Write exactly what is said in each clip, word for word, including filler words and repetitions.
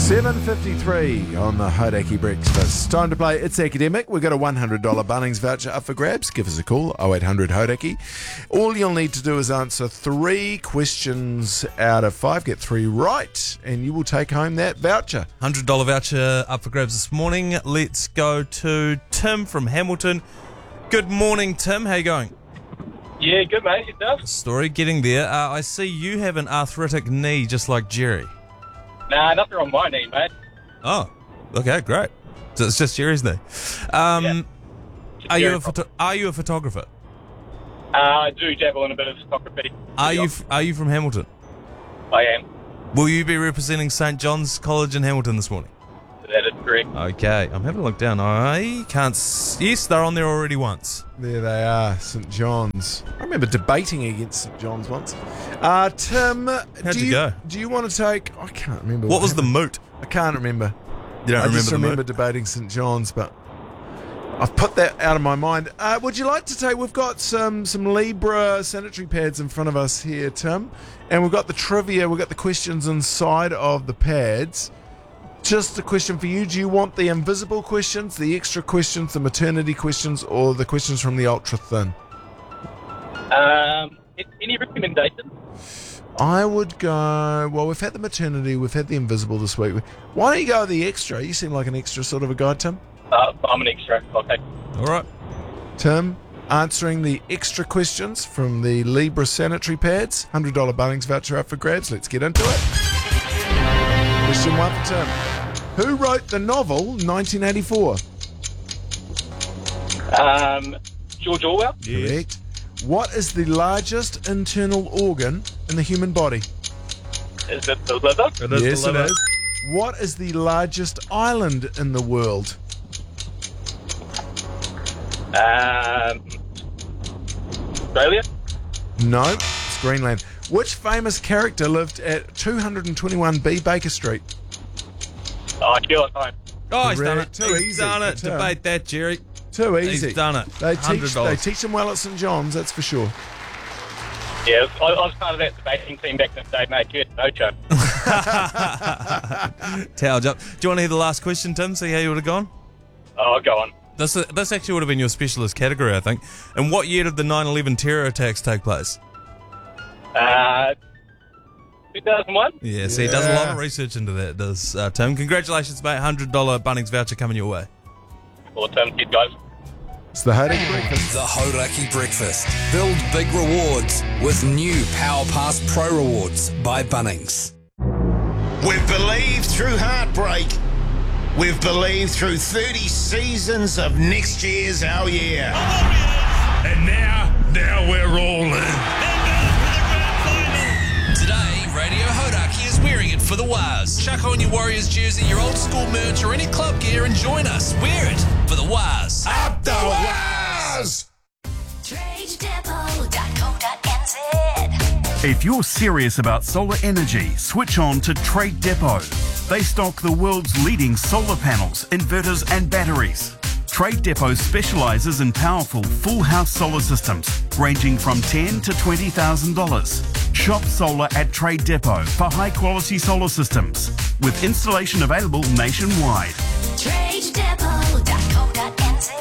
seven fifty-three on the Hodaki Breakfast. Time to play It's Academic. We've got a one hundred dollars Bunnings voucher up for grabs. Give us a call, oh eight hundred Hodaki. All you'll need to do is answer three questions out of five. Get three right, and you will take home that voucher. one hundred dollars voucher up for grabs this morning. Let's go to Tim from Hamilton. Good morning, Tim. How you going? Yeah, good, mate. Yourself? Story, getting there. Uh, I see you have an arthritic knee just like Jerry. Nah, nothing on my knee, mate. Oh, okay, great. So it's just Jerry's knee. Um, Yeah. are you Jerry a photo- Are you a photographer? Uh, I do dabble in a bit of photography. Are you f- Are you from Hamilton? I am. Will you be representing Saint John's College in Hamilton this morning? That is correct. Okay, I'm having a look down. I can't. S- yes, they're on there already once. There they are, St John's. I remember debating against St John's once. Uh, Tim, How'd do you you go? Do you want to take? I can't remember. What was the happened. moot? I can't remember. You don't I remember just the remember moot? debating St John's, but I've put that out of my mind. Uh, would you like to take? We've got some some Libra sanitary pads in front of us here, Tim, and we've got the trivia. We've got the questions inside of the pads. Just a question for you. Do you want the invisible questions, the extra questions, the maternity questions, or the questions from the ultra thin? Um, any recommendations? I would go. Well, we've had the maternity, we've had the invisible this week. Why don't you go with the extra? You seem like an extra sort of a guy, Tim. Uh, I'm an extra. Okay. All right. Tim, answering the extra questions from the Libra sanitary pads. one hundred dollars Bunnings voucher up for grabs. Let's get into it. Question one for Tim. Who wrote the novel nineteen eighty-four? Um, George Orwell? Correct. What is the largest internal organ in the human body? Is it the liver? It is Yes, the it liver. is. What is the largest island in the world? Um, Australia? No, it's Greenland. Which famous character lived at two twenty-one B Baker Street? Oh, Sherlock Holmes. Oh, he's done it. Correct. Too He's easy done for it. Tim. Debate that, Jerry. Too easy. He's done it. They teach, they one hundred dollars. teach them well at St John's, that's for sure. Yeah, I, I was part of that debating team back in the day, mate. You had no chance. Towel jump. Do you want to hear the last question, Tim? See how you would have gone? Oh, go on. This this actually would have been your specialist category, I think. In what year did the nine eleven terror attacks take place? Uh, two thousand one? Yeah, see, he does a lot Yeah. of research into that, does uh, Tim. Congratulations, mate. one hundred dollars Bunnings voucher coming your way. Awesome. Cheers, guys. It's the Hodaki Breakfast. The Hodaki Breakfast. Build big rewards with new Power Pass Pro Rewards by Bunnings. We've believed through heartbreak. We've believed through thirty seasons of next year's our year. And now, now we're all in. Today, Radio Hodaki is wearing it for the Waz. Chuck on your Warriors jersey, your old school merch, or any club gear and join us. Wear it for the Waz. Up the Waz! trade depot dot co dot n z. If you're serious about solar energy, switch on to Trade Depot. They stock the world's leading solar panels, inverters and batteries. Trade Depot specialises in powerful full house solar systems ranging from ten thousand to twenty thousand dollars. Shop solar at Trade Depot for high quality solar systems with installation available nationwide. trade depot dot co dot n z.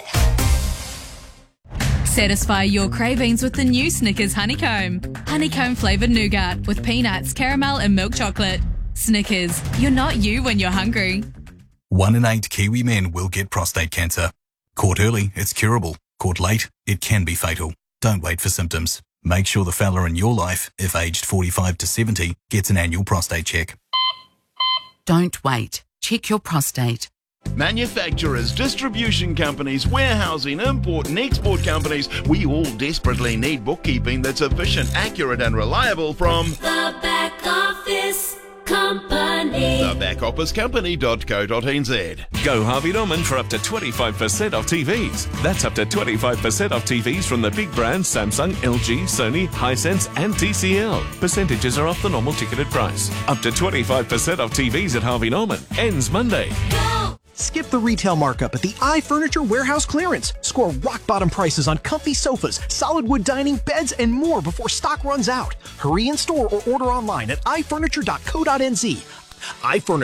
Satisfy your cravings with the new Snickers Honeycomb. Honeycomb flavoured nougat with peanuts, caramel and milk chocolate. Snickers, you're not you when you're hungry. One in eight Kiwi men will get prostate cancer. Caught early, it's curable. Caught late, it can be fatal. Don't wait for symptoms. Make sure the fella in your life, if aged forty-five to seventy, gets an annual prostate check. Don't wait. Check your prostate. Manufacturers, distribution companies, warehousing, import and export companies, we all desperately need bookkeeping that's efficient, accurate and reliable from The Back Office Company. the back office company dot co dot n z. Go Harvey Norman for up to twenty-five percent off T Vs. That's up to twenty-five percent off T Vs from the big brands Samsung, L G, Sony, Hisense and T C L. Percentages are off the normal ticketed price. Up to twenty-five percent off T Vs at Harvey Norman. Ends Monday. Go! Skip the retail markup at the iFurniture Warehouse Clearance. Score rock-bottom prices on comfy sofas, solid wood dining, beds, and more before stock runs out. Hurry in store or order online at i furniture dot co dot n z. iFurniture,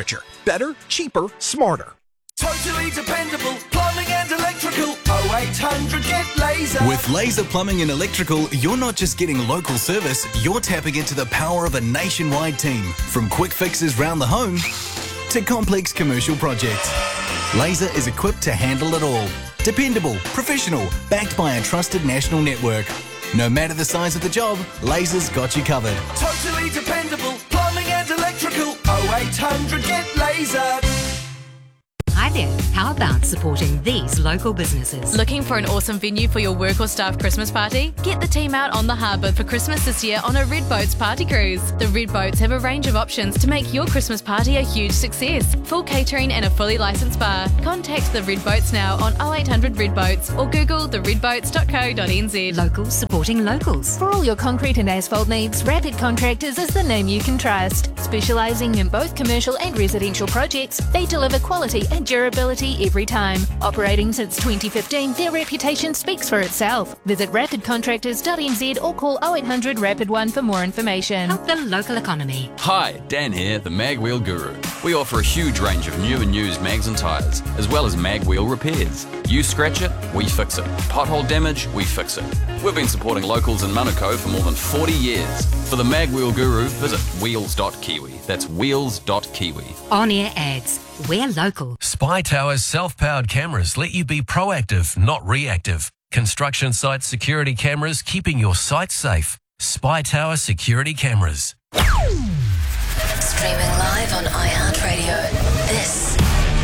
Better, cheaper, smarter. Totally dependable plumbing and electrical. oh eight hundred get laser. With Laser Plumbing and Electrical, you're not just getting local service, you're tapping into the power of a nationwide team. From quick fixes round the home to complex commercial projects. Laser is equipped to handle it all. Dependable, professional, backed by a trusted national network. No matter the size of the job, Laser's got you covered. Totally dependable plumbing and electrical. oh eight hundred get laser. Hi there. How about supporting these local businesses? Looking for an awesome venue for your work or staff Christmas party? Get the team out on the harbour for Christmas this year on a Red Boats party cruise. The Red Boats have a range of options to make your Christmas party a huge success. Full catering and a fully licensed bar. Contact the Red Boats now on oh eight hundred Red Boats or Google the red boats dot co dot n z. Locals supporting locals. For all your concrete and asphalt needs, Rapid Contractors is the name you can trust. Specialising in both commercial and residential projects, they deliver quality and durability every time. Operating since twenty fifteen, their reputation speaks for itself. Visit rapid contractors dot n z or call oh eight hundred rapid one for more information. Help the local economy. Hi, Dan here, the Mag Wheel Guru. We offer a huge range of new and used mags and tyres, as well as mag wheel repairs. You scratch it, we fix it. Pothole damage, we fix it. We've been supporting locals in Manukau for more than forty years. For the Mag Wheel Guru, visit wheels dot kiwi. That's wheels dot kiwi. On-air ads. We're local. Spy Tower's self-powered cameras let you be proactive, not reactive. Construction site security cameras keeping your site safe. Spy Tower security cameras. Streaming live on iHeartRadio. This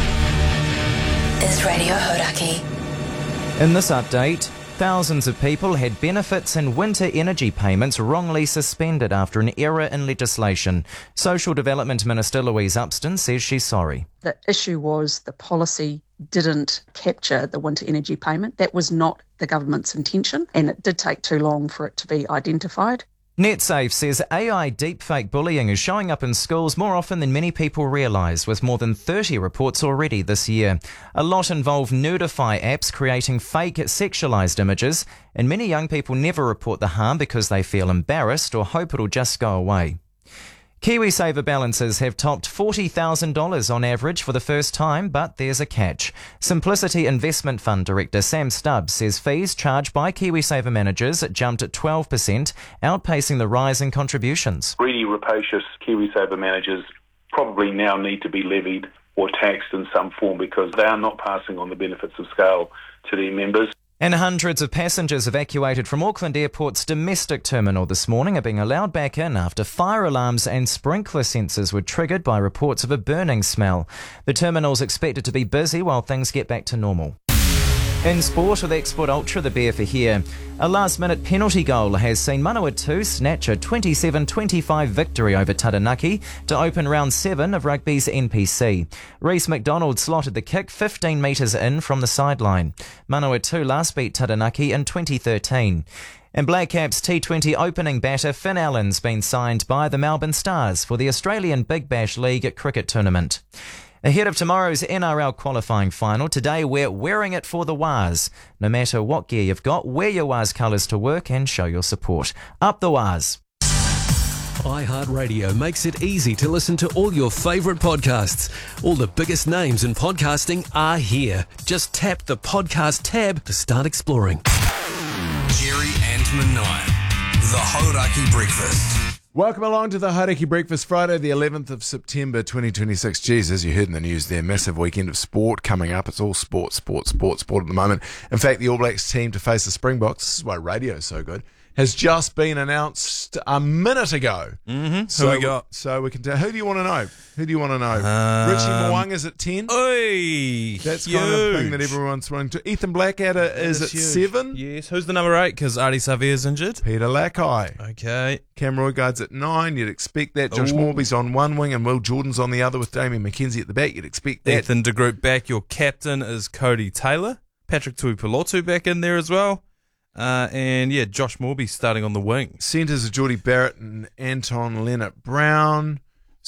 is Radio Hodaki. In this update, thousands of people had benefits and winter energy payments wrongly suspended after an error in legislation. Social Development Minister Louise Upston says she's sorry. The issue was the policy didn't capture the winter energy payment. That was not the government's intention, and it did take too long for it to be identified. NetSafe says A I deepfake bullying is showing up in schools more often than many people realise, with more than thirty reports already this year. A lot involve Nudify apps creating fake sexualised images, and many young people never report the harm because they feel embarrassed or hope it'll just go away. KiwiSaver balances have topped forty thousand dollars on average for the first time, but there's a catch. Simplicity Investment Fund Director Sam Stubbs says fees charged by KiwiSaver managers jumped at twelve percent, outpacing the rise in contributions. Really rapacious KiwiSaver managers probably now need to be levied or taxed in some form because they are not passing on the benefits of scale to their members. And hundreds of passengers evacuated from Auckland Airport's domestic terminal this morning are being allowed back in after fire alarms and sprinkler sensors were triggered by reports of a burning smell. The terminal's expected to be busy while things get back to normal. In sport, with Export Ultra, the beer for here. A last-minute penalty goal has seen Manawatu snatch a twenty-seven twenty-five victory over Taranaki to open round seven of rugby's N P C. Reece McDonald slotted the kick fifteen metres in from the sideline. Manawatu last beat Taranaki in twenty thirteen. And Black Caps T twenty opening batter Finn Allen's been signed by the Melbourne Stars for the Australian Big Bash League cricket tournament. Ahead of tomorrow's N R L qualifying final, today we're wearing it for the Waz. No matter what gear you've got, wear your Waz colours to work and show your support. Up the Waz. iHeartRadio makes it easy to listen to all your favourite podcasts. All the biggest names in podcasting are here. Just tap the podcast tab to start exploring. Jerry and Manai, the Hodaki Breakfast. Welcome along to the Hodaki Breakfast, Friday the eleventh of September twenty twenty-six. Jeez, as you heard in the news there, massive weekend of sport coming up. It's all sport, sport, sport, sport at the moment. In fact, the All Blacks team to face the Springboks, this is why radio is so good, has just been announced a minute ago. Mm-hmm. So Who we got? So we can tell. Who do you want to know? Who do you want to know? Um, Richie Mo'unga's at ten. Oi, That's huge. kind of the thing that everyone's wanting to. Ethan Blackadder is at huge. seven. Yes. Who's the number eight? Because Artie Savier's injured. Peter Lakai. Okay. Cam Roygaard's at nine. You'd expect that. Josh Ooh. Morby's on one wing and Will Jordan's on the other with Damien McKenzie at the back. You'd expect that. Ethan de Groot back. Your captain is Cody Taylor. Patrick Tuipulotu back in there as well. Uh, and yeah, Josh Morby starting on the wing. Centres are Geordie Barrett and Anton Leonard Brown.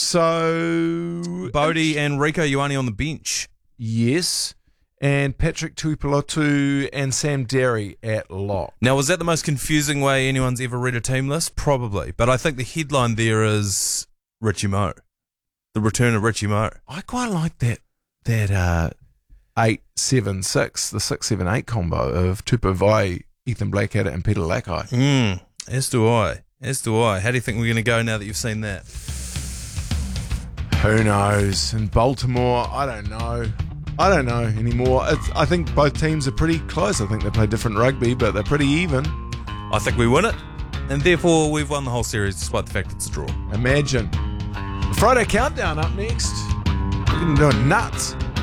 So Bodie and Rico Ioane on the bench. Yes. And Patrick Tuipulotu and Sam Derry at lock. Now, was that the most confusing way anyone's ever read a team list? Probably. But I think the headline there is Richie Mo. the return of Richie Moe. I quite like that that uh, eight seven six, the six seven eight combo of Tupa Vai, Ethan Blackadder, and Peter Lackey. Mm, as do I. As do I. How do you think we're going to go now that you've seen that? Who knows? In Baltimore, I don't know. I don't know anymore. It's, I think both teams are pretty close. I think they play different rugby, but they're pretty even. I think we win it, and therefore we've won the whole series despite the fact it's a draw. Imagine. The Friday Countdown up next. We're going to do it nuts.